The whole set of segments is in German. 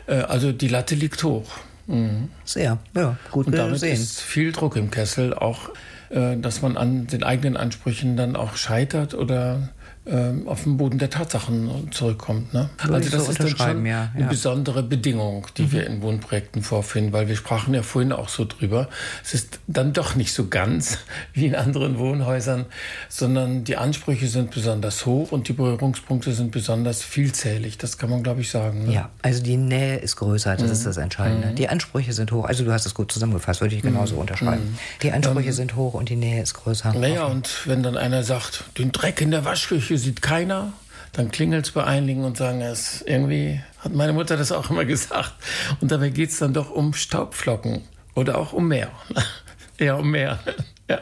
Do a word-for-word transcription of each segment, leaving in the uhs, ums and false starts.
Äh, also die Latte liegt hoch. Mhm. Sehr, ja, gut Und damit sehen. ist viel Druck im Kessel, auch äh, dass man an den eigenen Ansprüchen dann auch scheitert oder äh, auf den Boden der Tatsachen zurückkommt. Ne? Also das so ist dann schon ja, eine ja. besondere Bedingung, die mhm. wir in Wohnprojekten vorfinden, weil wir sprachen ja vorhin auch so drüber. Es ist dann doch nicht so ganz wie in anderen Wohnhäusern, sondern die Ansprüche sind besonders hoch und die Berührungspunkte sind besonders vielzählig. Das kann man, glaube ich, sagen. Ne? Ja, also die Nähe ist größer, das mhm. ist das Entscheidende. Mhm. Die Ansprüche sind hoch, also du hast es gut zusammengefasst, würde ich genauso mhm. unterschreiben. Die Ansprüche ähm, sind hoch und die Nähe ist größer. Naja, und wenn dann einer sagt, den Dreck in der Waschküche sieht keiner, dann klingelt es bei einigen und sagen, es irgendwie hat meine Mutter das auch immer gesagt. Und dabei geht es dann doch um Staubflocken oder auch um mehr. Eher um mehr. Ja.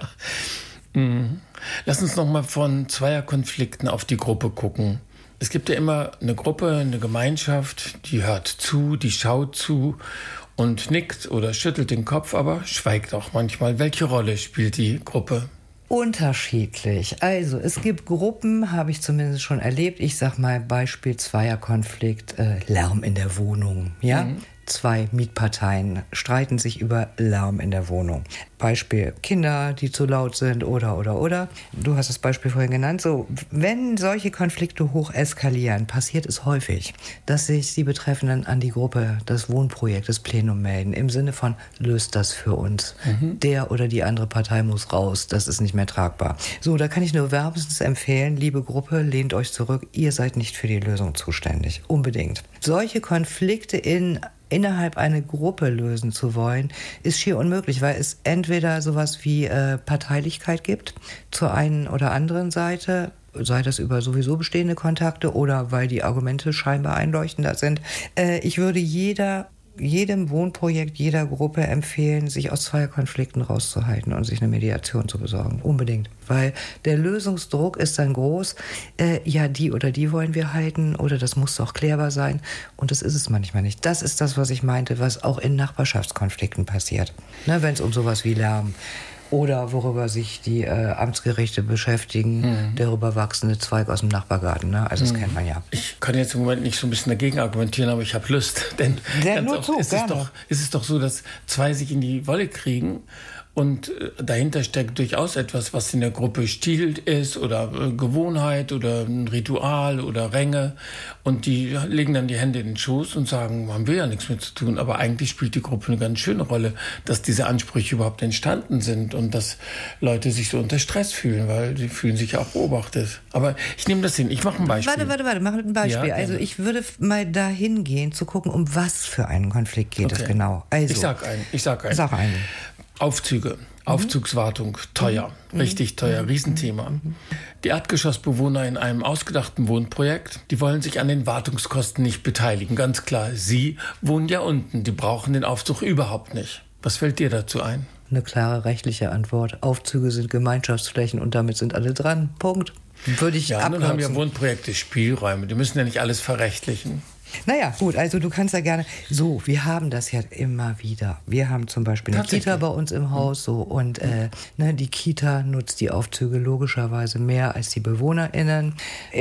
Mhm. Lass uns noch mal von Zweierkonflikten auf die Gruppe gucken. Es gibt ja immer eine Gruppe, eine Gemeinschaft, die hört zu, die schaut zu und nickt oder schüttelt den Kopf, aber schweigt auch manchmal. Welche Rolle spielt die Gruppe? Unterschiedlich. Also es gibt Gruppen, habe ich zumindest schon erlebt. Ich sag mal Beispiel Zweierkonflikt, äh, Lärm in der Wohnung. Ja, mhm. Zwei Mietparteien streiten sich über Lärm in der Wohnung. Beispiel Kinder, die zu laut sind oder, oder, oder. Du hast das Beispiel vorhin genannt. So, wenn solche Konflikte hoch eskalieren, passiert es häufig, dass sich die Betreffenden an die Gruppe, das Wohnprojekt, das Plenum melden. Im Sinne von, löst das für uns. Mhm. Der oder die andere Partei muss raus. Das ist nicht mehr tragbar. So, da kann ich nur wärmstens empfehlen, liebe Gruppe, lehnt euch zurück. Ihr seid nicht für die Lösung zuständig. Unbedingt. Solche Konflikte in innerhalb einer Gruppe lösen zu wollen, ist schier unmöglich, weil es entweder sowas wie äh, Parteilichkeit gibt zur einen oder anderen Seite, sei das über sowieso bestehende Kontakte oder weil die Argumente scheinbar einleuchtender sind. Äh, ich würde jeder jedem Wohnprojekt, jeder Gruppe empfehlen, sich aus Zweierkonflikten rauszuhalten und sich eine Mediation zu besorgen. Unbedingt. Weil der Lösungsdruck ist dann groß. Äh, ja, die oder die wollen wir halten oder das muss doch klärbar sein. Und das ist es manchmal nicht. Das ist das, was ich meinte, was auch in Nachbarschaftskonflikten passiert. Ne, wenn es um sowas wie Lärm oder worüber sich die äh, Amtsgerichte beschäftigen, mhm. der rüberwachsende Zweig aus dem Nachbargarten. Ne? Also das mhm. kennt man ja. Ich kann jetzt im Moment nicht so ein bisschen dagegen argumentieren, aber ich habe Lust. Denn ja, ganz nur oft zu, ist, es doch, ist es doch so, dass zwei sich in die Wolle kriegen. Und dahinter steckt durchaus etwas, was in der Gruppe Stil ist oder Gewohnheit oder ein Ritual oder Ränge. Und die legen dann die Hände in den Schoß und sagen, haben wir ja nichts mit zu tun. Aber eigentlich spielt die Gruppe eine ganz schöne Rolle, dass diese Ansprüche überhaupt entstanden sind und dass Leute sich so unter Stress fühlen, weil sie fühlen sich ja auch beobachtet. Aber ich nehme das hin. Ich mache ein Beispiel. Warte, warte, warte, mach ein Beispiel. Ja, also ich würde mal dahin gehen, zu gucken, um was für einen Konflikt geht okay. es genau. Also, ich sag einen. Ich sag einen. Sag einen. Aufzüge, mhm. Aufzugswartung, teuer, mhm. richtig teuer, mhm. Riesenthema. Mhm. Die Erdgeschossbewohner in einem ausgedachten Wohnprojekt, die wollen sich an den Wartungskosten nicht beteiligen, ganz klar. Sie wohnen ja unten, die brauchen den Aufzug überhaupt nicht. Was fällt dir dazu ein? Eine klare rechtliche Antwort. Aufzüge sind Gemeinschaftsflächen und damit sind alle dran. Punkt. Würde ich ja, abkürzen. Nun haben ja Wohnprojekte Spielräume, die müssen ja nicht alles verrechtlichen. Naja, gut, also du kannst ja gerne, so, wir haben das ja immer wieder. Wir haben zum Beispiel eine Kita bei uns im Haus, so, und äh, ne, die Kita nutzt die Aufzüge logischerweise mehr als die BewohnerInnen.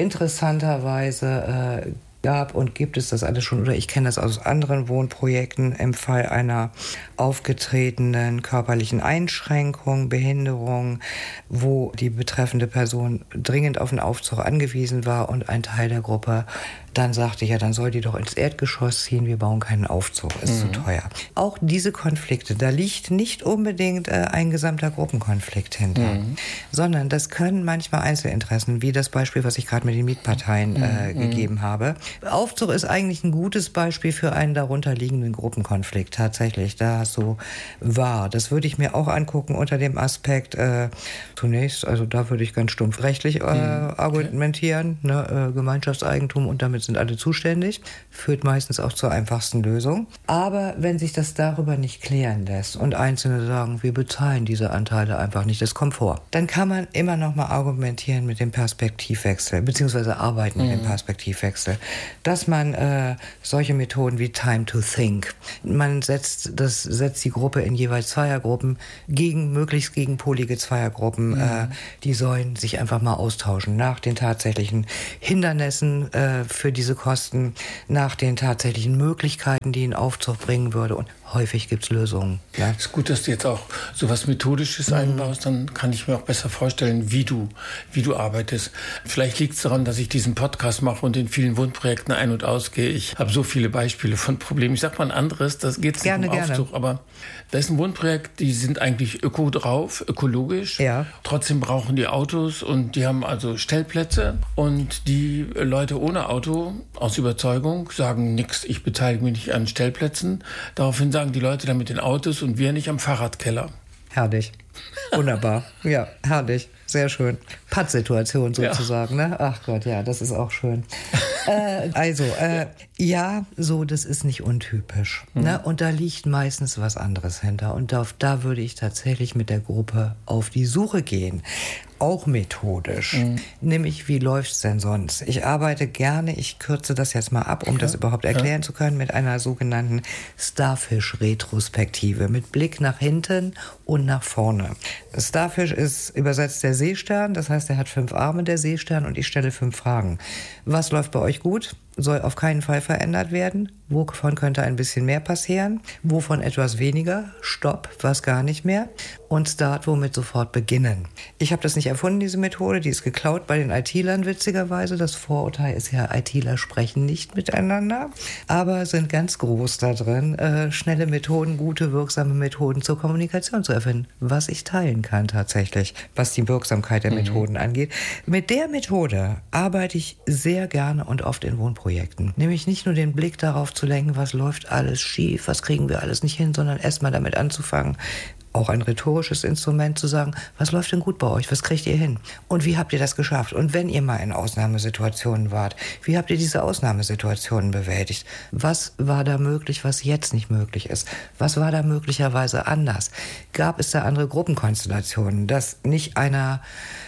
Interessanterweise äh, gab und gibt es das alles schon, oder ich kenne das aus anderen Wohnprojekten, im Fall einer aufgetretenen körperlichen Einschränkung, Behinderung, wo die betreffende Person dringend auf einen Aufzug angewiesen war und ein Teil der Gruppe dann sagte, ja, dann soll die doch ins Erdgeschoss ziehen, wir bauen keinen Aufzug, ist mhm. zu teuer. Auch diese Konflikte, da liegt nicht unbedingt äh, ein gesamter Gruppenkonflikt hinter, mhm. sondern das können manchmal Einzelinteressen, wie das Beispiel, was ich gerade mit den Mietparteien äh, mhm. gegeben habe. Aufzug ist eigentlich ein gutes Beispiel für einen darunterliegenden Gruppenkonflikt, tatsächlich, da hast du wahr. Das würde ich mir auch angucken unter dem Aspekt, äh, zunächst, also da würde ich ganz stumpf rechtlich äh, mhm. argumentieren, ne, äh, Gemeinschaftseigentum und damit sind alle zuständig, führt meistens auch zur einfachsten Lösung. Aber wenn sich das darüber nicht klären lässt und Einzelne sagen, wir bezahlen diese Anteile einfach nicht, das kommt vor, dann kann man immer noch mal argumentieren mit dem Perspektivwechsel, beziehungsweise arbeiten mit mhm. dem Perspektivwechsel, dass man äh, solche Methoden wie Time to Think, man setzt, das setzt die Gruppe in jeweils Zweiergruppen gegen, möglichst gegenpolige Zweiergruppen, mhm. äh, die sollen sich einfach mal austauschen nach den tatsächlichen Hindernissen äh, für für diese Kosten nach den tatsächlichen Möglichkeiten, die ein Aufzug bringen würde. Und häufig gibt es Lösungen. Ja. Es ist gut, dass du jetzt auch so was Methodisches mhm. einbaust. Dann kann ich mir auch besser vorstellen, wie du, wie du arbeitest. Vielleicht liegt es daran, dass ich diesen Podcast mache und in vielen Wohnprojekten ein- und ausgehe. Ich habe so viele Beispiele von Problemen. Ich sag mal ein anderes, das geht nicht um Aufzug. Aber da ist ein Wohnprojekt, die sind eigentlich öko drauf, ökologisch. Ja. Trotzdem brauchen die Autos und die haben also Stellplätze. Und die Leute ohne Auto, aus Überzeugung, sagen nix, ich beteilige mich nicht an Stellplätzen. Daraufhin sagen die Leute dann mit den Autos und wir nicht am Fahrradkeller. Herrlich. Wunderbar. Ja, herrlich. Sehr schön. Pattsituation sozusagen, ja. Ne? Ach Gott, ja, das ist auch schön. äh, also, äh, ja, so, das ist nicht untypisch. Mhm. Ne? Und da liegt meistens was anderes hinter. Und da, da würde ich tatsächlich mit der Gruppe auf die Suche gehen. Auch methodisch. Mhm. Nämlich, wie läuft's denn sonst? Ich arbeite gerne, ich kürze das jetzt mal ab, um ja, das überhaupt erklären ja. zu können, mit einer sogenannten Starfish-Retrospektive. Mit Blick nach hinten und nach vorne. Starfish ist übersetzt der Seestern, das heißt, er hat fünf Arme, der Seestern, und ich stelle fünf Fragen. Was läuft bei euch gut? Soll auf keinen Fall verändert werden? Wovon könnte ein bisschen mehr passieren? Wovon etwas weniger? Stopp, was gar nicht mehr? Und Start, womit sofort beginnen. Ich habe das nicht erfunden, diese Methode, die ist geklaut bei den I T-Lern witzigerweise. Das Vorurteil ist ja, I T-Ler sprechen nicht miteinander, aber sind ganz groß da drin, äh, schnelle Methoden, gute, wirksame Methoden zur Kommunikation zu erfinden, was ich teilen kann tatsächlich, was die Wirksamkeit der mhm. Methoden angeht. Mit der Methode arbeite ich sehr gerne und oft in Wohnprojekten. Nämlich nicht nur den Blick darauf zu lenken, was läuft alles schief, was kriegen wir alles nicht hin, sondern erstmal damit anzufangen, auch ein rhetorisches Instrument zu sagen, was läuft denn gut bei euch, was kriegt ihr hin und wie habt ihr das geschafft? Und wenn ihr mal in Ausnahmesituationen wart, wie habt ihr diese Ausnahmesituationen bewältigt? Was war da möglich, was jetzt nicht möglich ist? Was war da möglicherweise anders? Gab es da andere Gruppenkonstellationen, dass nicht einer,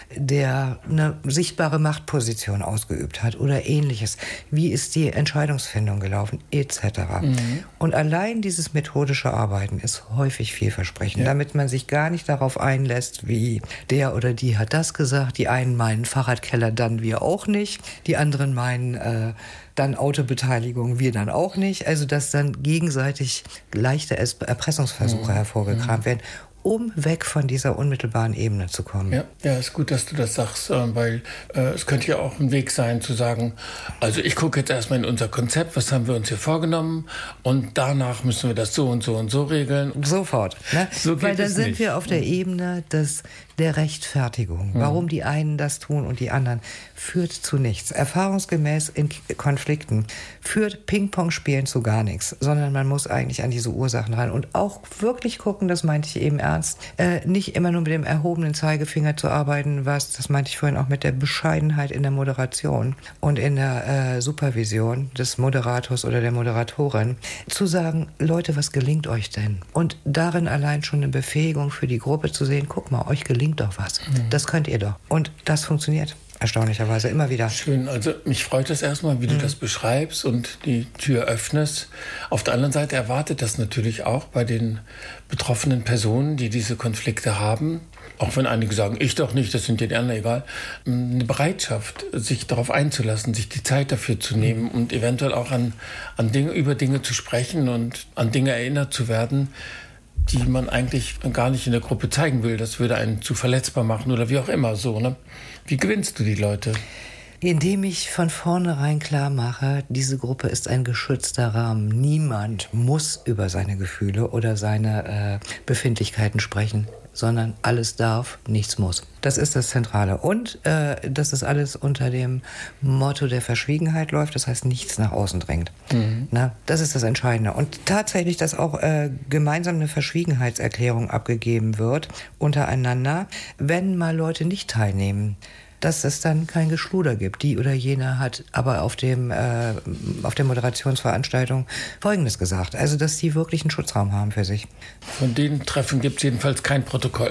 der eine sichtbare Machtposition ausgeübt hat oder ähnliches? Wie ist die Entscheidungsfindung gelaufen, et cetera. Mhm. Und allein dieses methodische Arbeiten ist häufig vielversprechend, ja. damit man sich gar nicht darauf einlässt, wie der oder die hat das gesagt. Die einen meinen Fahrradkeller, dann wir auch nicht. Die anderen meinen äh, dann Autobeteiligung, wir dann auch nicht. Also dass dann gegenseitig leichte Erpressungsversuche mhm. hervorgekramt werden, um weg von dieser unmittelbaren Ebene zu kommen. Ja, ja, ist gut, dass du das sagst, weil äh, es könnte ja auch ein Weg sein, zu sagen, also ich gucke jetzt erstmal in unser Konzept, was haben wir uns hier vorgenommen und danach müssen wir das so und so und so regeln. Sofort. Ne? So geht weil da es sind nicht. wir auf der Ebene des der Rechtfertigung. Warum die einen das tun und die anderen, führt zu nichts. Erfahrungsgemäß in Konflikten führt Ping-Pong-Spielen zu gar nichts, sondern man muss eigentlich an diese Ursachen ran und auch wirklich gucken, das meinte ich eben ernst, äh, nicht immer nur mit dem erhobenen Zeigefinger zu arbeiten, was, das meinte ich vorhin auch mit der Bescheidenheit in der Moderation und in der äh, Supervision des Moderators oder der Moderatorin, zu sagen, Leute, was gelingt euch denn? Und darin allein schon eine Befähigung für die Gruppe zu sehen, guck mal, euch gelingt doch was. Mhm. Das könnt ihr doch. Und das funktioniert erstaunlicherweise immer wieder. Schön, also mich freut es erstmal, wie du mhm. das beschreibst und die Tür öffnest. Auf der anderen Seite erwartet das natürlich auch bei den betroffenen Personen, die diese Konflikte haben, auch wenn einige sagen, ich doch nicht, das sind den anderen egal, eine Bereitschaft, sich darauf einzulassen, sich die Zeit dafür zu nehmen und eventuell auch an, an Dinge, über Dinge zu sprechen und an Dinge erinnert zu werden, die man eigentlich gar nicht in der Gruppe zeigen will. Das würde einen zu verletzbar machen oder wie auch immer so. Ne? Wie gewinnst du die Leute? Indem ich von vornherein klar mache, diese Gruppe ist ein geschützter Rahmen. Niemand muss über seine Gefühle oder seine äh, Befindlichkeiten sprechen, sondern alles darf, nichts muss. Das ist das Zentrale. Und äh, dass das alles unter dem Motto der Verschwiegenheit läuft, das heißt, nichts nach außen drängt. Mhm. Na, das ist das Entscheidende. Und tatsächlich, dass auch äh, gemeinsam eine Verschwiegenheitserklärung abgegeben wird untereinander, wenn mal Leute nicht teilnehmen, dass es dann kein Geschluder gibt. Die oder jene hat aber auf dem äh, auf der Moderationsveranstaltung Folgendes gesagt. Also, dass die wirklich einen Schutzraum haben für sich. Von den Treffen gibt es jedenfalls kein Protokoll.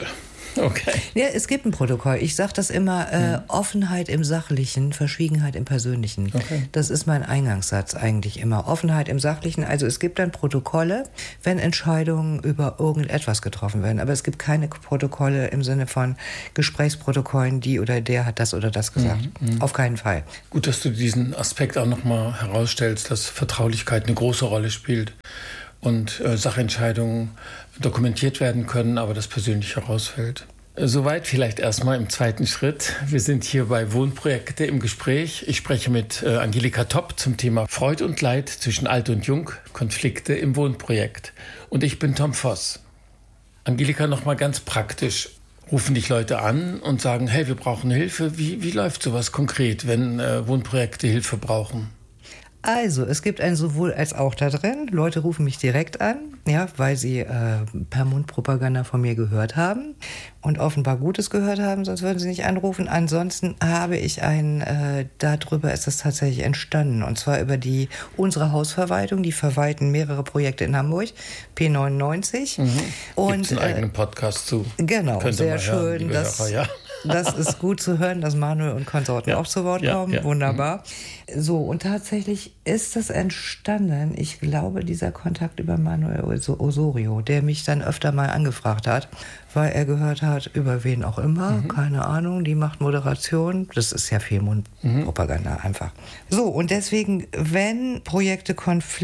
Okay. Ja, es gibt ein Protokoll. Ich sage das immer, äh, hm. Offenheit im Sachlichen, Verschwiegenheit im Persönlichen. Okay. Das ist mein Eingangssatz eigentlich immer. Offenheit im Sachlichen, also es gibt dann Protokolle, wenn Entscheidungen über irgendetwas getroffen werden. Aber es gibt keine Protokolle im Sinne von Gesprächsprotokollen, die oder der hat das oder das gesagt. Mhm. Auf keinen Fall. Gut, dass du diesen Aspekt auch nochmal herausstellst, dass Vertraulichkeit eine große Rolle spielt und äh, Sachentscheidungen dokumentiert werden können, aber das persönlich herausfällt. Soweit vielleicht erstmal im zweiten Schritt. Wir sind hier bei Wohnprojekte im Gespräch. Ich spreche mit äh, Angelika Topp zum Thema Freud und Leid zwischen Alt und Jung, Konflikte im Wohnprojekt. Und ich bin Tom Voss. Angelika, nochmal ganz praktisch. Rufen dich Leute an und sagen, hey, wir brauchen Hilfe. Wie, wie läuft sowas konkret, wenn äh, Wohnprojekte Hilfe brauchen? Also, es gibt ein sowohl als auch da drin. Leute rufen mich direkt an, ja, weil sie äh, per Mundpropaganda von mir gehört haben und offenbar Gutes gehört haben, sonst würden sie nicht anrufen. Ansonsten habe ich ein, äh, darüber ist das tatsächlich entstanden, und zwar über die unsere Hausverwaltung. Die verwalten mehrere Projekte in Hamburg, P neunundneunzig. Mhm. Und gibt's einen äh, eigenen Podcast zu. Genau, Könnt sehr hören, schön. Das, Hörer, ja. Das ist gut zu hören, dass Manuel und Konsorten ja, auch zu Wort kommen. Ja, ja. Wunderbar. So, und tatsächlich ist es entstanden, ich glaube, dieser Kontakt über Manuel Osorio, der mich dann öfter mal angefragt hat, weil er gehört hat, über wen auch immer, mhm. keine Ahnung, die macht Moderation. Das ist ja viel Mundpropaganda mhm. einfach. So, und deswegen, wenn Projekte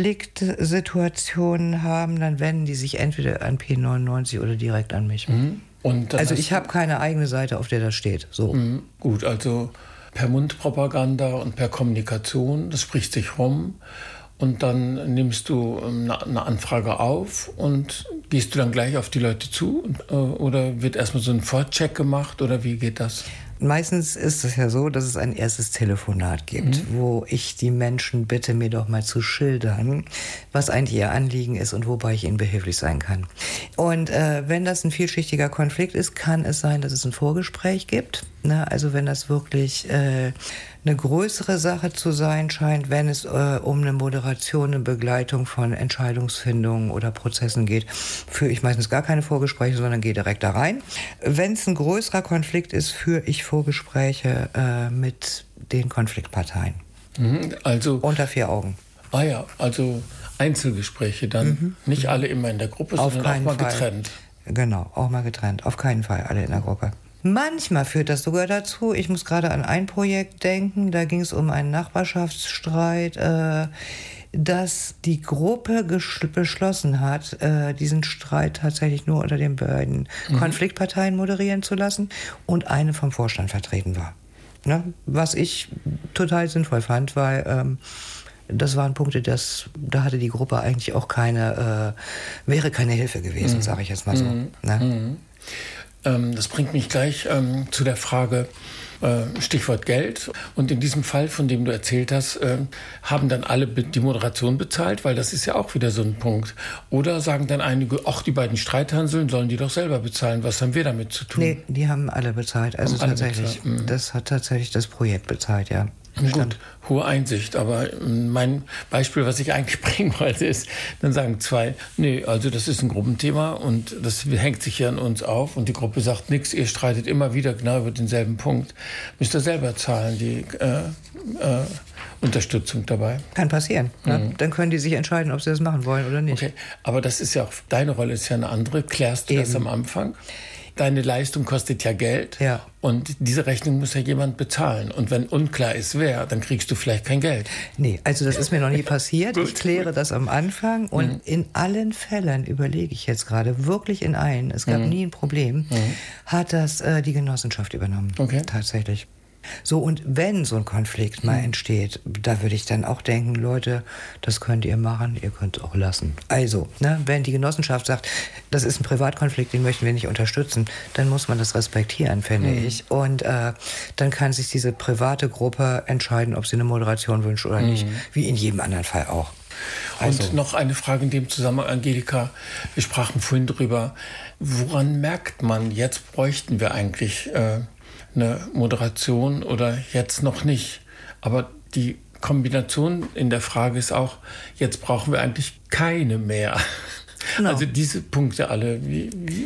Konfliktsituationen haben, dann wenden die sich entweder an P neunundneunzig oder direkt an mich. Mhm. Und also ich habe keine eigene Seite, auf der das steht. So. Mhm, gut, also per Mundpropaganda und per Kommunikation, das spricht sich rum. Und dann nimmst du eine Anfrage auf und gehst du dann gleich auf die Leute zu? Oder wird erstmal so ein Vorcheck gemacht oder wie geht das? Meistens ist es ja so, dass es ein erstes Telefonat gibt, mhm. wo ich die Menschen bitte, mir doch mal zu schildern, was eigentlich ihr Anliegen ist und wobei ich ihnen behilflich sein kann. Und äh, wenn das ein vielschichtiger Konflikt ist, kann es sein, dass es ein Vorgespräch gibt. Ne? Also wenn das wirklich äh, eine größere Sache zu sein scheint, wenn es äh, um eine Moderation, eine Begleitung von Entscheidungsfindungen oder Prozessen geht, führe ich meistens gar keine Vorgespräche, sondern gehe direkt da rein. Wenn es ein größerer Konflikt ist, führe ich Vorgespräche äh, mit den Konfliktparteien. Mhm, also unter vier Augen. Ah ja, also Einzelgespräche dann. Mhm. Nicht alle immer in der Gruppe, auf sondern auch mal Fall. getrennt. Genau, auch mal getrennt. Auf keinen Fall alle in der Gruppe. Manchmal führt das sogar dazu, ich muss gerade an ein Projekt denken, da ging es um einen Nachbarschaftsstreit, äh, dass die Gruppe ges- beschlossen hat, äh, diesen Streit tatsächlich nur unter den beiden mhm. Konfliktparteien moderieren zu lassen und eine vom Vorstand vertreten war. Ne? Was ich total sinnvoll fand, weil ähm, das waren Punkte, das, da hatte die Gruppe eigentlich auch keine, äh, wäre keine Hilfe gewesen, mhm. sage ich jetzt mal so. Mhm. Ne? Mhm. Ähm, das bringt mich gleich ähm, zu der Frage, äh, Stichwort Geld. Und in diesem Fall, von dem du erzählt hast, äh, haben dann alle be- die Moderation bezahlt, weil das ist ja auch wieder so ein Punkt. Oder sagen dann einige, ach, die beiden Streithanseln sollen die doch selber bezahlen. Was haben wir damit zu tun? Nee, die haben alle bezahlt. Also alle tatsächlich, bezahlt. Mhm. das hat tatsächlich das Projekt bezahlt, ja. Gut, hohe Einsicht, aber mein Beispiel, was ich eigentlich bringen wollte, ist, dann sagen zwei, nee, also das ist ein Gruppenthema und das hängt sich hier an uns auf und die Gruppe sagt nichts, ihr streitet immer wieder genau über denselben Punkt, müsst ihr selber zahlen, die äh, äh, Unterstützung dabei. Kann passieren, ne? Mhm. Dann können die sich entscheiden, ob sie das machen wollen oder nicht. Okay, aber das ist ja auch, deine Rolle ist ja eine andere, klärst du Eben. das am Anfang? Deine Leistung kostet ja Geld ja. und diese Rechnung muss ja jemand bezahlen. Und wenn unklar ist, wer, dann kriegst du vielleicht kein Geld. Nee, also das ist mir noch nie passiert. Ich kläre das am Anfang und mhm. in allen Fällen, überlege ich jetzt gerade, wirklich in allen, es gab mhm. nie ein Problem, mhm. hat das äh, die Genossenschaft übernommen. Okay. Tatsächlich. So, und wenn so ein Konflikt mal entsteht, da würde ich dann auch denken, Leute, das könnt ihr machen, ihr könnt es auch lassen. Also, ne, wenn die Genossenschaft sagt, das ist ein Privatkonflikt, den möchten wir nicht unterstützen, dann muss man das respektieren, finde mhm. ich. Und äh, dann kann sich diese private Gruppe entscheiden, ob sie eine Moderation wünscht oder mhm. nicht, wie in jedem anderen Fall auch. Also. Und noch eine Frage in dem Zusammenhang, Angelika. Wir sprachen vorhin drüber, woran merkt man, jetzt bräuchten wir eigentlich äh, eine Moderation oder jetzt noch nicht. Aber die Kombination in der Frage ist auch, jetzt brauchen wir eigentlich keine mehr. Genau. Also diese Punkte alle, wie, wie, wie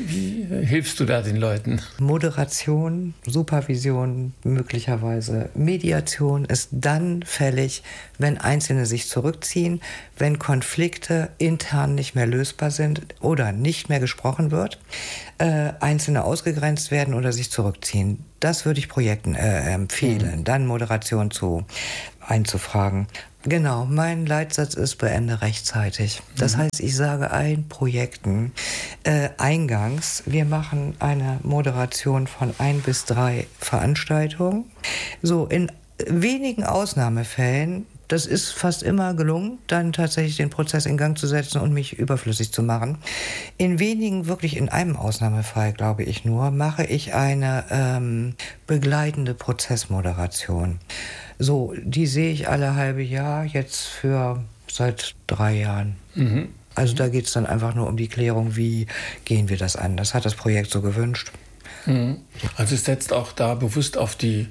hilfst du da den Leuten? Moderation, Supervision, möglicherweise Mediation ist dann fällig, wenn Einzelne sich zurückziehen, wenn Konflikte intern nicht mehr lösbar sind oder nicht mehr gesprochen wird, äh, Einzelne ausgegrenzt werden oder sich zurückziehen. Das würde ich Projekten äh, empfehlen, mhm. dann Moderation zu einzufragen. Genau, mein Leitsatz ist, beende rechtzeitig. Das mhm. heißt, ich sage allen Projekten äh, eingangs, wir machen eine Moderation von ein bis drei Veranstaltungen. So, in wenigen Ausnahmefällen, das ist fast immer gelungen, dann tatsächlich den Prozess in Gang zu setzen und mich überflüssig zu machen. In wenigen, wirklich in einem Ausnahmefall, glaube ich nur, mache ich eine ähm, begleitende Prozessmoderation. So, die sehe ich alle halbe Jahr, jetzt für seit drei Jahren. Mhm. Also da geht es dann einfach nur um die Klärung, wie gehen wir das an. Das hat das Projekt so gewünscht. Mhm. Also es setzt auch da bewusst auf die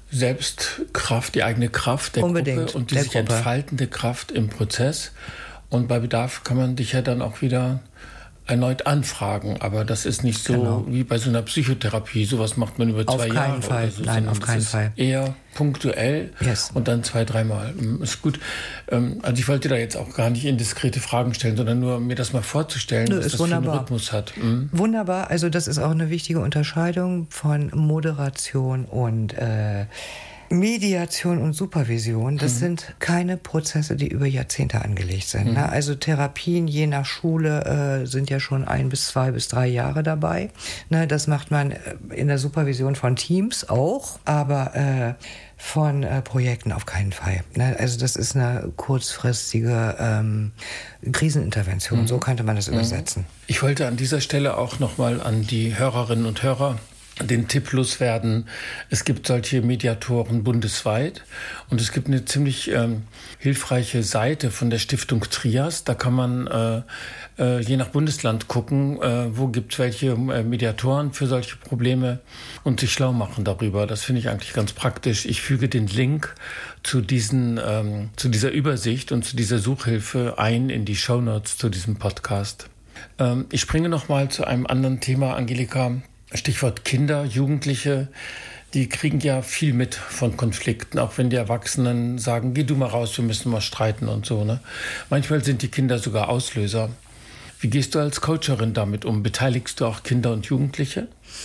Selbstkraft, die eigene Kraft der Unbedingt, Gruppe und die der sich Gruppe. entfaltende Kraft im Prozess. Und bei Bedarf kann man dich ja dann auch wieder erneut anfragen, aber das ist nicht so genau. wie bei so einer Psychotherapie. Sowas macht man über auf zwei keinen Jahre. Fall. Oder so, Nein, auf keinen Fall. Eher punktuell yes. und dann zwei, dreimal. Ist gut. Also ich wollte da jetzt auch gar nicht indiskrete Fragen stellen, sondern nur mir das mal vorzustellen, Nö, was ist das wunderbar. für einen Rhythmus hat. Mhm. Wunderbar. Also das ist auch eine wichtige Unterscheidung von Moderation und äh, Mediation und Supervision, das mhm. sind keine Prozesse, die über Jahrzehnte angelegt sind. Mhm. Ne? Also Therapien je nach Schule äh, sind ja schon ein bis zwei bis drei Jahre dabei. Ne? Das macht man in der Supervision von Teams auch, aber äh, von äh, Projekten auf keinen Fall. Ne? Also das ist eine kurzfristige ähm, Krisenintervention, mhm. so könnte man das mhm. übersetzen. Ich wollte an dieser Stelle auch nochmal an die Hörerinnen und Hörer den Tipp loswerden. Es gibt solche Mediatoren bundesweit und es gibt eine ziemlich ähm, hilfreiche Seite von der Stiftung Trias. Da kann man äh, äh, je nach Bundesland gucken, äh, wo gibt es welche äh, Mediatoren für solche Probleme und sich schlau machen darüber. Das finde ich eigentlich ganz praktisch. Ich füge den Link zu, diesen, ähm, zu dieser Übersicht und zu dieser Suchhilfe ein in die Shownotes zu diesem Podcast. Ähm, ich springe noch mal zu einem anderen Thema, Angelika. Stichwort Kinder, Jugendliche, die kriegen ja viel mit von Konflikten, auch wenn die Erwachsenen sagen, geh du mal raus, wir müssen mal streiten und so. Ne? Manchmal sind die Kinder sogar Auslöser. Wie gehst du als Coacherin damit um? Beteiligst du auch Kinder und Jugendliche?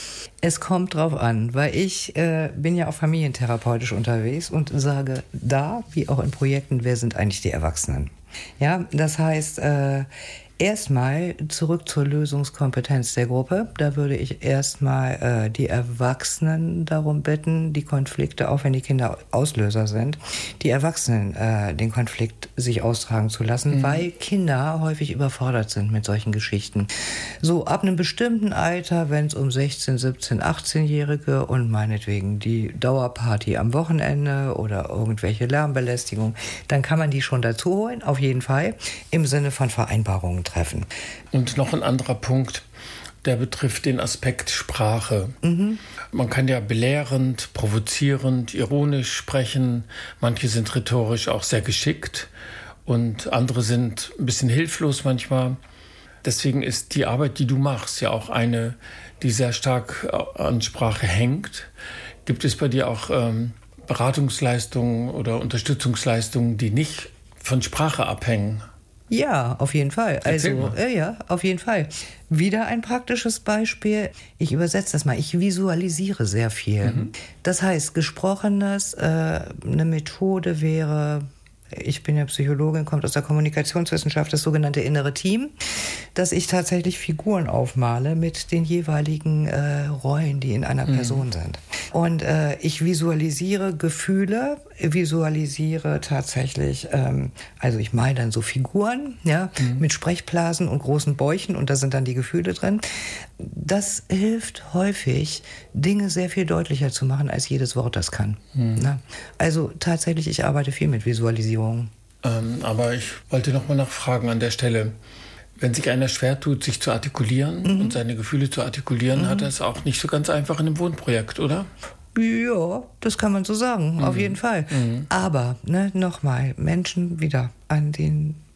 Es kommt drauf an, weil ich äh, bin ja auch familientherapeutisch unterwegs und sage da, wie auch in Projekten, wer sind eigentlich die Erwachsenen? Ja, das heißt, äh, erstmal zurück zur Lösungskompetenz der Gruppe. Da würde ich erstmal äh, die Erwachsenen darum bitten, die Konflikte, auch wenn die Kinder Auslöser sind, die Erwachsenen äh, den Konflikt sich austragen zu lassen, mhm. weil Kinder häufig überfordert sind mit solchen Geschichten. So ab einem bestimmten Alter, wenn es um sechzehn-, siebzehn-, achtzehnjährige und meinetwegen die Dauerparty am Wochenende oder irgendwelche Lärmbelästigung, dann kann man die schon dazu holen, auf jeden Fall, im Sinne von Vereinbarungen treffen. Und noch ein anderer Punkt, der betrifft den Aspekt Sprache. Mhm. Man kann ja belehrend, provozierend, ironisch sprechen. Manche sind rhetorisch auch sehr geschickt und andere sind ein bisschen hilflos manchmal. Deswegen ist die Arbeit, die du machst, ja auch eine, die sehr stark an Sprache hängt. Gibt es bei dir auch ähm, Beratungsleistungen oder Unterstützungsleistungen, die nicht von Sprache abhängen? Ja, auf jeden Fall. Erzähl Also, äh, ja, auf jeden Fall. Wieder ein praktisches Beispiel. Ich übersetze das mal. Ich visualisiere sehr viel. Mhm. Das heißt, Gesprochenes, äh, eine Methode wäre, ich bin ja Psychologin, kommt aus der Kommunikationswissenschaft, das sogenannte innere Team, dass ich tatsächlich Figuren aufmale mit den jeweiligen äh, Rollen, die in einer mhm. Person sind. Und äh, ich visualisiere Gefühle, visualisiere tatsächlich, ähm, also ich male dann so Figuren, ja, mhm. mit Sprechblasen und großen Bäuchen und da sind dann die Gefühle drin. Das hilft häufig, Dinge sehr viel deutlicher zu machen, als jedes Wort das kann. Mhm. Na? Also tatsächlich, ich arbeite viel mit Visualisierung. Ähm, aber ich wollte noch mal nachfragen an der Stelle. Wenn sich einer schwer tut, sich zu artikulieren mhm. und seine Gefühle zu artikulieren, mhm. hat er es auch nicht so ganz einfach in einem Wohnprojekt, oder? Ja, das kann man so sagen, mhm. auf jeden Fall. Mhm. Aber, ne, nochmal, Menschen wieder an den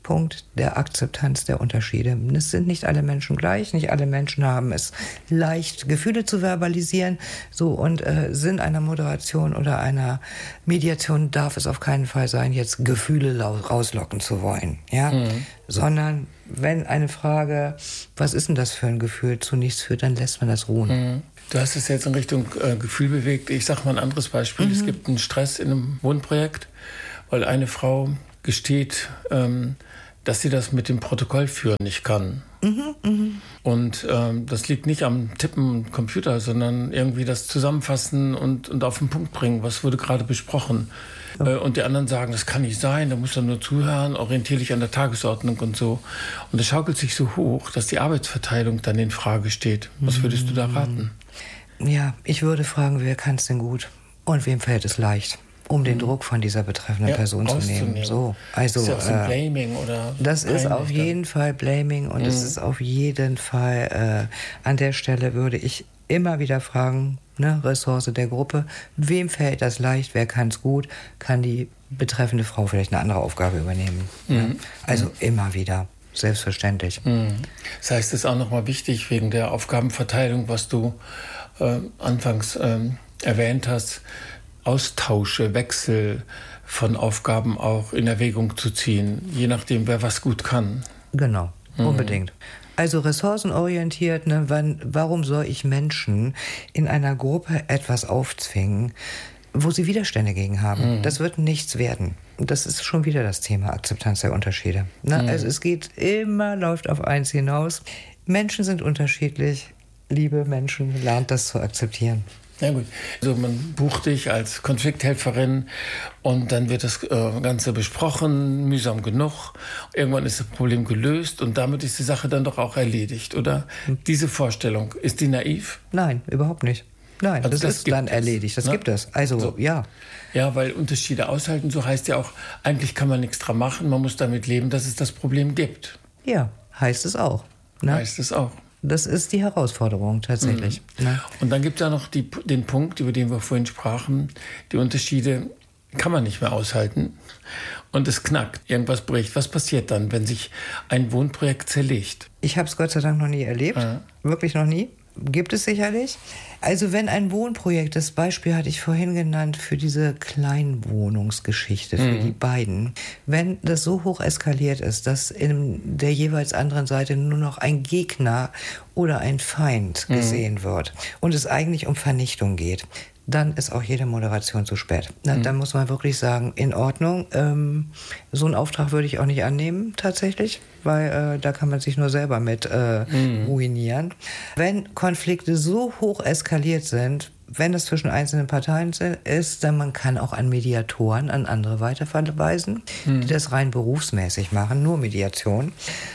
Punkt der Akzeptanz der Unterschiede. Es sind nicht alle Menschen gleich, nicht alle Menschen haben es leicht, Gefühle zu verbalisieren. So, und äh, Sinn einer Moderation oder einer Mediation darf es auf keinen Fall sein, jetzt Gefühle rauslocken zu wollen. Ja? Mhm. Sondern wenn eine Frage, was ist denn das für ein Gefühl, zu nichts führt, dann lässt man das ruhen. Mhm. Du hast es jetzt in Richtung äh, Gefühl bewegt. Ich sage mal ein anderes Beispiel. Mhm. Es gibt einen Stress in einem Wohnprojekt, weil eine Frau gesteht, ähm, dass sie das mit dem Protokollführen nicht kann. Mhm, mh. Und ähm, das liegt nicht am Tippen am Computer, sondern irgendwie das Zusammenfassen und, und auf den Punkt bringen, was wurde gerade besprochen. Ja. Äh, und die anderen sagen, das kann nicht sein, da muss er nur zuhören, orientiere dich an der Tagesordnung und so. Und das schaukelt sich so hoch, dass die Arbeitsverteilung dann in Frage steht. Was würdest du da raten? Ja, ich würde fragen, wer kann es denn gut und wem fällt es leicht? Um den Druck von dieser betreffenden ja, Person zu nehmen. So, also, ist ja auch so ein Blaming oder das ist auf jeden Fall Blaming und mhm. es ist auf jeden Fall, äh, an der Stelle würde ich immer wieder fragen, ne, Ressource der Gruppe, wem fällt das leicht, wer kann es gut, kann die betreffende Frau vielleicht eine andere Aufgabe übernehmen. Mhm. Ne? Also mhm. immer wieder, selbstverständlich. Mhm. Das heißt, es ist auch nochmal wichtig, wegen der Aufgabenverteilung, was du äh, anfangs äh, erwähnt hast, Austausche, Wechsel von Aufgaben auch in Erwägung zu ziehen, je nachdem, wer was gut kann. Genau, mhm. unbedingt. Also ressourcenorientiert, ne, wann, warum soll ich Menschen in einer Gruppe etwas aufzwingen, wo sie Widerstände gegen haben? Mhm. Das wird nichts werden. Das ist schon wieder das Thema Akzeptanz der Unterschiede. Ne? Mhm. Also es geht immer, läuft auf eins hinaus. Menschen sind unterschiedlich. Liebe Menschen, lernt das zu akzeptieren. Ja gut, also man bucht dich als Konflikthelferin und dann wird das äh, Ganze besprochen, mühsam genug. Irgendwann ist das Problem gelöst und damit ist die Sache dann doch auch erledigt, oder? Hm. Diese Vorstellung, ist die naiv? Nein, überhaupt nicht. Nein, also das, das ist dann es. erledigt, das ne? gibt es. Also, so. ja. Ja, weil Unterschiede aushalten, so heißt ja auch, eigentlich kann man nichts dran machen, man muss damit leben, dass es das Problem gibt. Ja, heißt es auch. Ne? Heißt es auch. Das ist die Herausforderung tatsächlich. Mhm. Ne? Und dann gibt es ja noch die, den Punkt, über den wir vorhin sprachen. Die Unterschiede kann man nicht mehr aushalten. Und es knackt, irgendwas bricht. Was passiert dann, wenn sich ein Wohnprojekt zerlegt? Ich habe es Gott sei Dank noch nie erlebt. Ja. Wirklich noch nie. Gibt es sicherlich. Also wenn ein Wohnprojekt, das Beispiel hatte ich vorhin genannt, für diese Kleinwohnungsgeschichte, für mhm. die beiden, wenn das so hoch eskaliert ist, dass in der jeweils anderen Seite nur noch ein Gegner oder ein Feind mhm. gesehen wird und es eigentlich um Vernichtung geht, dann ist auch jede Moderation zu spät. Na, mhm. Dann muss man wirklich sagen, in Ordnung. Ähm, so einen Auftrag würde ich auch nicht annehmen, tatsächlich, weil äh, da kann man sich nur selber mit äh, mhm. ruinieren. Wenn Konflikte so hoch eskaliert sind, wenn das zwischen einzelnen Parteien ist, dann man kann auch an Mediatoren, an andere weiterverweisen, mhm. die das rein berufsmäßig machen, nur Mediation.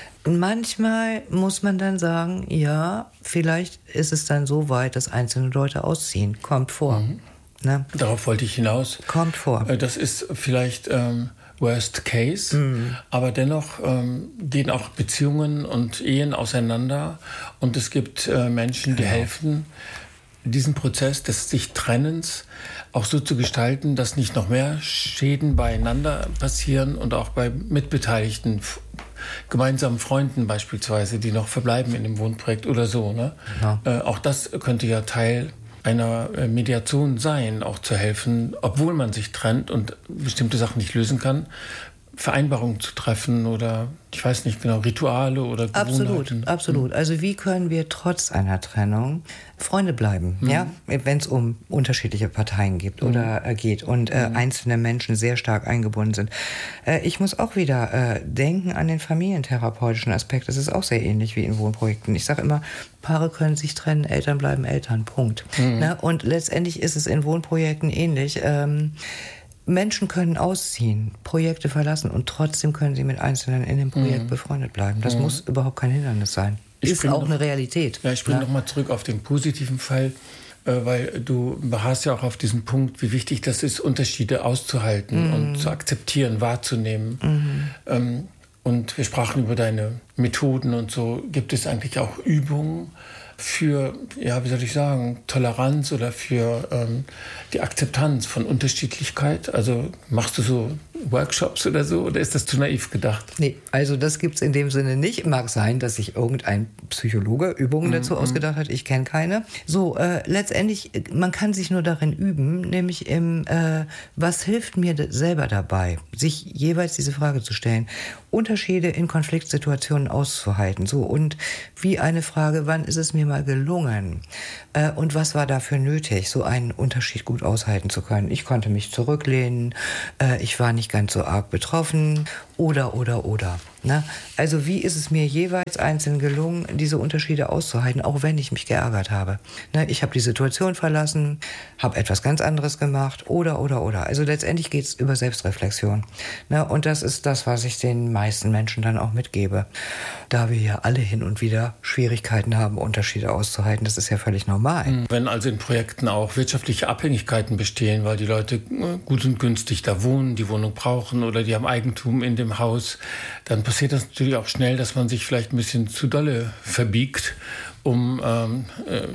Manchmal muss man dann sagen, ja, vielleicht ist es dann so weit, dass einzelne Leute ausziehen. Kommt vor. Mhm. Ne? Darauf wollte ich hinaus. Kommt vor. Das ist vielleicht ähm, Worst Case, mhm. aber dennoch ähm, gehen auch Beziehungen und Ehen auseinander und es gibt äh, Menschen, die genau. helfen, diesen Prozess des sich Trennens auch so zu gestalten, dass nicht noch mehr Schäden beieinander passieren und auch bei Mitbeteiligten, gemeinsamen Freunden beispielsweise, die noch verbleiben in dem Wohnprojekt oder so. Ne? Ja. Äh, auch das könnte ja Teil einer Mediation sein, auch zu helfen, obwohl man sich trennt und bestimmte Sachen nicht lösen kann, Vereinbarungen zu treffen oder, ich weiß nicht genau, Rituale oder Gewohnheiten. Absolut, absolut. Also wie können wir trotz einer Trennung Freunde bleiben, mhm. ja, wenn es um unterschiedliche Parteien gibt mhm. oder äh, geht und äh, mhm. einzelne Menschen sehr stark eingebunden sind. Äh, ich muss auch wieder äh, denken an den familientherapeutischen Aspekt. Das ist auch sehr ähnlich wie in Wohnprojekten. Ich sage immer, Paare können sich trennen, Eltern bleiben Eltern, Punkt. Mhm. Na, und letztendlich ist es in Wohnprojekten ähnlich. Ähm, Menschen können ausziehen, Projekte verlassen und trotzdem können sie mit Einzelnen in dem Projekt mhm. befreundet bleiben. Das mhm. muss überhaupt kein Hindernis sein. Ich ist auch noch, eine Realität. Ja, ich springe ja. nochmal zurück auf den positiven Fall, äh, weil du beharrst ja auch auf diesen Punkt, wie wichtig das ist, Unterschiede auszuhalten mhm. und zu akzeptieren, wahrzunehmen. Mhm. Ähm, und wir sprachen über deine Methoden und so. Gibt es eigentlich auch Übungen, für, ja, wie soll ich sagen, Toleranz oder für ähm, die Akzeptanz von Unterschiedlichkeit? Also machst du so Workshops oder so, oder ist das zu naiv gedacht? Nee, also das gibt es in dem Sinne nicht. Mag sein, dass sich irgendein Psychologe Übungen mm, dazu mm. ausgedacht hat. Ich kenne keine. So, äh, letztendlich, man kann sich nur darin üben, nämlich im, äh, was hilft mir selber dabei, sich jeweils diese Frage zu stellen. Unterschiede in Konfliktsituationen auszuhalten. So, und wie eine Frage, wann ist es mir mal gelungen? Äh, und was war dafür nötig, so einen Unterschied gut aushalten zu können? Ich konnte mich zurücklehnen, äh, ich war nicht ganz so arg betroffen oder, oder, oder. Ne? Also wie ist es mir jeweils einzeln gelungen, diese Unterschiede auszuhalten, auch wenn ich mich geärgert habe? Ne? Ich habe die Situation verlassen, habe etwas ganz anderes gemacht oder, oder, oder. Also letztendlich geht es über Selbstreflexion. Ne? Und das ist das, was ich den meisten Menschen dann auch mitgebe. Da wir ja alle hin und wieder Schwierigkeiten haben, Unterschiede auszuhalten, das ist ja völlig normal. Wenn also in Projekten auch wirtschaftliche Abhängigkeiten bestehen, weil die Leute gut und günstig da wohnen, die Wohnung brauchen oder die haben Eigentum in dem Haus, dann passiert das natürlich auch schnell, dass man sich vielleicht ein bisschen zu dolle verbiegt, um ähm, äh,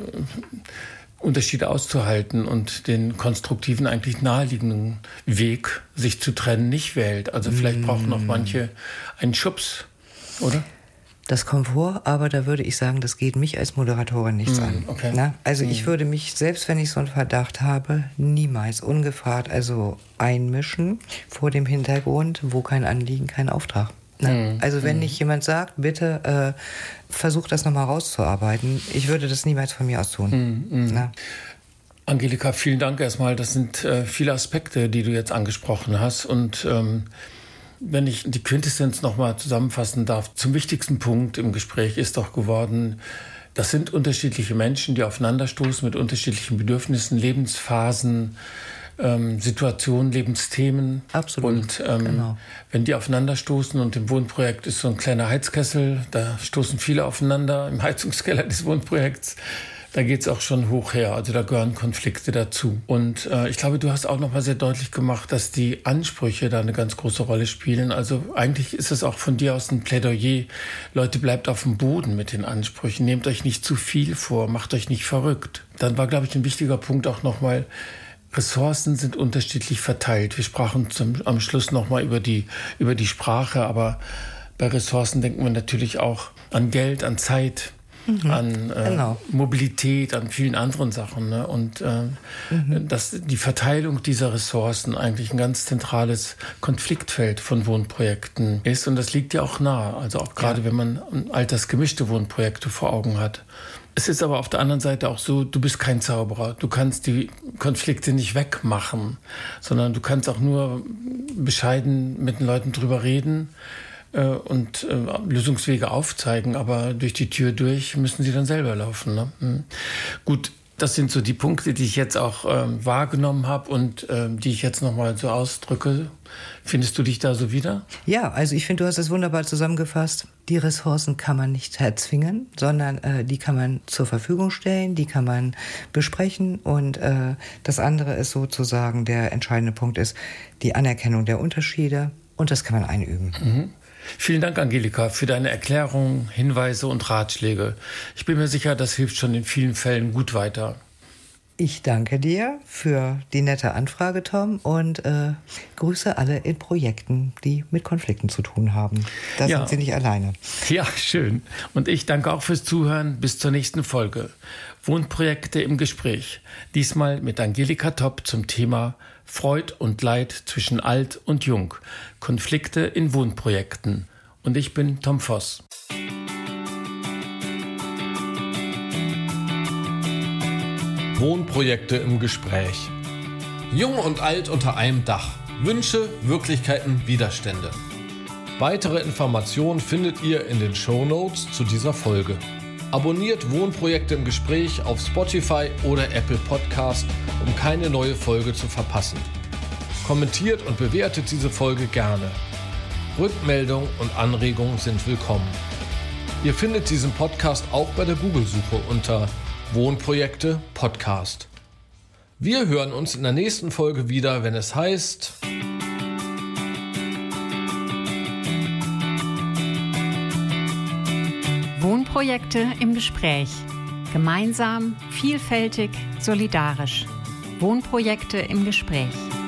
Unterschiede auszuhalten und den konstruktiven, eigentlich naheliegenden Weg, sich zu trennen, nicht wählt. Also vielleicht brauchen noch manche einen Schubs, oder? Das kommt vor, aber da würde ich sagen, das geht mich als Moderatorin nichts mm, an. Okay. Na? Also mm. ich würde mich, selbst wenn ich so einen Verdacht habe, niemals ungefragt also einmischen vor dem Hintergrund, wo kein Anliegen, kein Auftrag. Mm, also wenn mm. nicht jemand sagt, bitte äh, versuch das nochmal rauszuarbeiten, ich würde das niemals von mir aus tun. Mm, mm. Na? Angelika, vielen Dank erstmal. Das sind äh, viele Aspekte, die du jetzt angesprochen hast. Und ähm, wenn ich die Quintessenz nochmal zusammenfassen darf, zum wichtigsten Punkt im Gespräch ist doch geworden, das sind unterschiedliche Menschen, die aufeinanderstoßen mit unterschiedlichen Bedürfnissen, Lebensphasen, ähm, Situationen, Lebensthemen. Absolut, und ähm, genau. Wenn die aufeinanderstoßen, und im Wohnprojekt ist so ein kleiner Heizkessel, da stoßen viele aufeinander im Heizungskeller des Wohnprojekts. Da geht es auch schon hoch her, also da gehören Konflikte dazu. Und äh, ich glaube, du hast auch noch mal sehr deutlich gemacht, dass die Ansprüche da eine ganz große Rolle spielen. Also eigentlich ist es auch von dir aus ein Plädoyer. Leute, bleibt auf dem Boden mit den Ansprüchen. Nehmt euch nicht zu viel vor, macht euch nicht verrückt. Dann war, glaube ich, ein wichtiger Punkt auch noch mal, Ressourcen sind unterschiedlich verteilt. Wir sprachen zum, am Schluss noch mal über die, über die Sprache, aber bei Ressourcen denken wir natürlich auch an Geld, an Zeit, Mhm. an äh, genau. Mobilität, an vielen anderen Sachen. Ne? Und äh, mhm. dass die Verteilung dieser Ressourcen eigentlich ein ganz zentrales Konfliktfeld von Wohnprojekten ist. Und das liegt ja auch nahe. Also auch gerade, ja. wenn man altersgemischte Wohnprojekte vor Augen hat. Es ist aber auf der anderen Seite auch so, du bist kein Zauberer. Du kannst die Konflikte nicht wegmachen, sondern du kannst auch nur bescheiden mit den Leuten drüber reden und äh, Lösungswege aufzeigen, aber durch die Tür durch müssen sie dann selber laufen. Ne? Mhm. Gut, das sind so die Punkte, die ich jetzt auch ähm, wahrgenommen habe und ähm, die ich jetzt nochmal so ausdrücke. Findest du dich da so wieder? Ja, also ich finde, du hast es wunderbar zusammengefasst. Die Ressourcen kann man nicht erzwingen, sondern äh, die kann man zur Verfügung stellen, die kann man besprechen. Und äh, das andere ist sozusagen, der entscheidende Punkt ist die Anerkennung der Unterschiede, und das kann man einüben. Mhm. Vielen Dank, Angelika, für deine Erklärungen, Hinweise und Ratschläge. Ich bin mir sicher, das hilft schon in vielen Fällen gut weiter. Ich danke dir für die nette Anfrage, Tom, und äh, grüße alle in Projekten, die mit Konflikten zu tun haben. Da ja. sind Sie nicht alleine. Ja, schön. Und ich danke auch fürs Zuhören. Bis zur nächsten Folge. Wohnprojekte im Gespräch. Diesmal mit Angelika Topp zum Thema Freud und Leid zwischen Alt und Jung. Konflikte in Wohnprojekten. Und ich bin Tom Voss. Wohnprojekte im Gespräch. Jung und alt unter einem Dach. Wünsche, Wirklichkeiten, Widerstände. Weitere Informationen findet ihr in den Shownotes zu dieser Folge. Abonniert Wohnprojekte im Gespräch auf Spotify oder Apple Podcast, um keine neue Folge zu verpassen. Kommentiert und bewertet diese Folge gerne. Rückmeldungen und Anregungen sind willkommen. Ihr findet diesen Podcast auch bei der Google-Suche unter Wohnprojekte Podcast. Wir hören uns in der nächsten Folge wieder, wenn es heißt Wohnprojekte im Gespräch. Gemeinsam, vielfältig, solidarisch. Wohnprojekte im Gespräch.